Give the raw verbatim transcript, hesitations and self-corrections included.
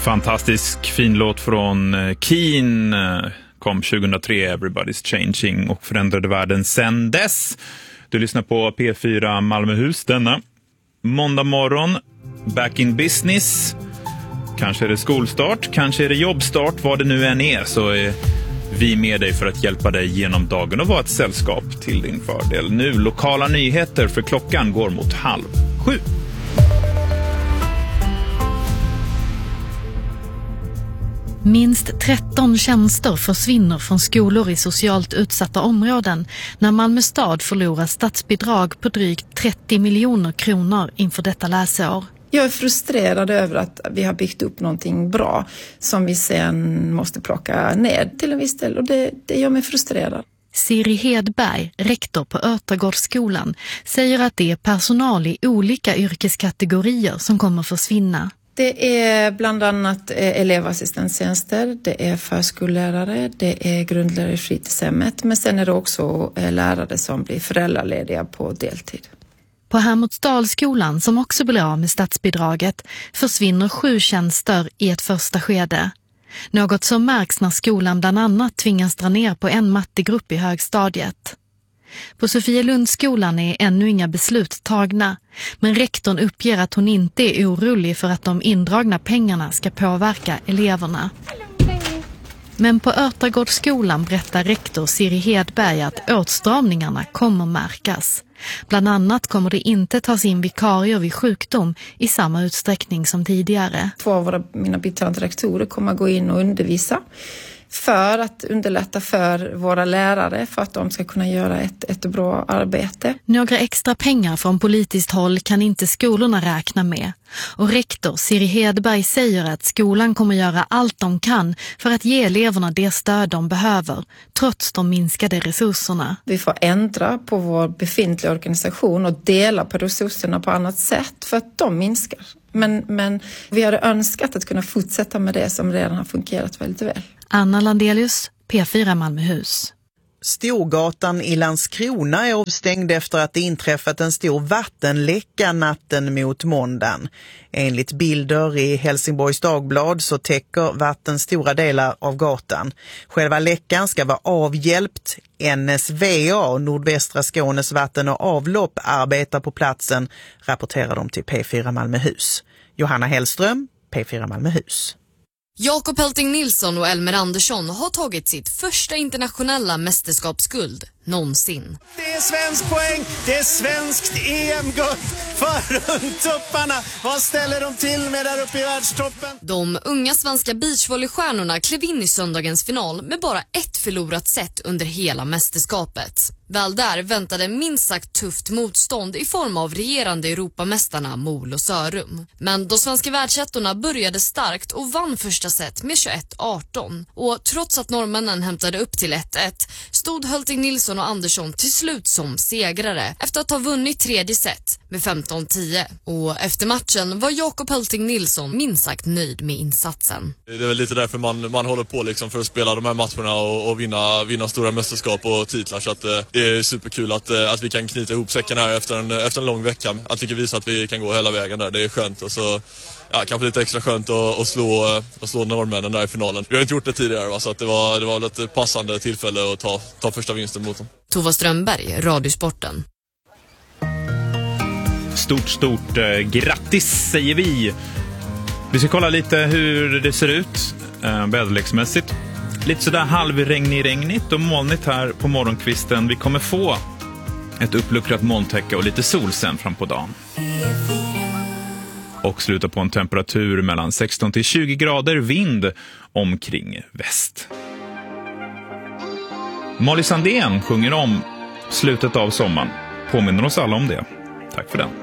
Fantastisk fin låt från Keen, kom tjugohundratre, Everybody's Changing, och förändrade världen sen dess. Du lyssnar på P fyra Malmöhus denna måndag morgon, back in business. Kanske är det skolstart, kanske är det jobbstart, vad det nu än är, så är vi med dig för att hjälpa dig genom dagen och vara ett sällskap till din fördel. Nu lokala nyheter, för klockan går mot halv sju. Minst tretton tjänster försvinner från skolor i socialt utsatta områden när Malmö stad förlorar statsbidrag på drygt trettio miljoner kronor inför detta läsår. Jag är frustrerad över att vi har byggt upp någonting bra som vi sen måste plocka ned till en viss del, och det, det gör mig frustrerad. Siri Hedberg, rektor på Örtagårdsskolan, säger att det är personal i olika yrkeskategorier som kommer försvinna. Det är bland annat elevassistenttjänster, det är förskollärare, det är grundlärare i fritidshemmet, men sen är det också lärare som blir föräldralediga på deltid. På Hermodsdalsskolan, som också blir av med statsbidraget, försvinner sju tjänster i ett första skede. Något som märks när skolan bland annat tvingas dra ner på en mattegrupp i högstadiet. På Sofielundsskolan är ännu inga beslut tagna, men rektorn uppger att hon inte är orolig för att de indragna pengarna ska påverka eleverna. Men på Örtagårdsskolan berättar rektor Siri Hedberg att åtstramningarna kommer märkas. Bland annat kommer det inte tas in vikarier vid sjukdom i samma utsträckning som tidigare. Två av våra, mina biträdande rektorer kommer att gå in och undervisa för att underlätta för våra lärare, för att de ska kunna göra ett, ett bra arbete. Några extra pengar från politiskt håll kan inte skolorna räkna med. Och rektor Siri Hedberg säger att skolan kommer göra allt de kan för att ge eleverna det stöd de behöver, trots de minskade resurserna. Vi får ändra på vår befintliga organisation och dela på resurserna på annat sätt för att de minskar. Men, men vi hade önskat att kunna fortsätta med det som redan har fungerat väldigt väl. Anna Landelius, P fyra Malmöhus. Storgatan i Landskrona är avstängd efter att det inträffat en stor vattenläcka natten mot måndagen. Enligt bilder i Helsingborgs Dagblad så täcker vatten stora delar av gatan. Själva läckan ska vara avhjälpt. N S V A, Nordvästra Skånes vatten- och avlopp, arbetar på platsen, rapporterar de till P fyra Malmöhus. Johanna Hellström, P fyra Malmöhus. Jakob Helting Nilsson och Elmer Andersson har tagit sitt första internationella mästerskapsguld någonsin. Det är svensk poäng, det är svenskt E M-guld för rundtupparna. Vad ställer de till med där uppe i världstoppen? De unga svenska beachvolleystjärnorna klev in i söndagens final med bara ett förlorat set under hela mästerskapet. Väl där väntade minst sagt tufft motstånd i form av regerande Europamästarna Mol och Sörum. Men de svenska världsettorna började starkt och vann första set med tjugoett arton. Och trots att norrmännen hämtade upp till ett ett stod Helting Nilsson och Andersson till slut som segrare efter att ha vunnit tredje set med femton tio. Och efter matchen var Jakob Helting Nilsson minst sagt nöjd med insatsen. Det är väl lite därför man, man håller på liksom för att spela de här matcherna och, och vinna, vinna stora mästerskap och titlar, så att det är superkul att, att vi kan knyta ihop säcken här efter en, efter en lång vecka. Att vi kan visa att vi kan gå hela vägen där, det är skönt. Och så ja, kanske lite extra skönt att, att, slå, att slå norrmännen där i finalen. Vi har inte gjort det tidigare, va? Så att det var, det var ett passande tillfälle att ta, ta första vinsten mot dem. Tova Strömberg, Radiosporten. Stort, stort eh, grattis säger vi. Vi ska kolla lite hur det ser ut eh, väderleksmässigt. Lite sådär halvregnig regnigt och molnigt här på morgonkvisten. Vi kommer få ett uppluckrat molntäcke och lite sol sen fram på dagen. Och sluta på en temperatur mellan sexton till tjugo grader, vind omkring väst. Molly Sandén sjunger om slutet av sommaren. Påminner oss alla om det. Tack för den.